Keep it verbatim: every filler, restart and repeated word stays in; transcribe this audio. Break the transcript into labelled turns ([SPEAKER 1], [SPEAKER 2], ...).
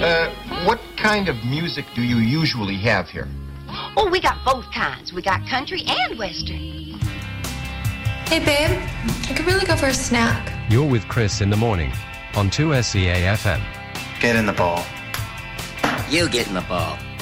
[SPEAKER 1] Uh, what kind of music do you usually have here?
[SPEAKER 2] Oh, we got both kinds. We got country and western.
[SPEAKER 3] Hey, babe. I could really go for a snack.
[SPEAKER 4] You're with Chris in the morning on two S E A F M.
[SPEAKER 5] Get in the ball.
[SPEAKER 6] You get in the ball.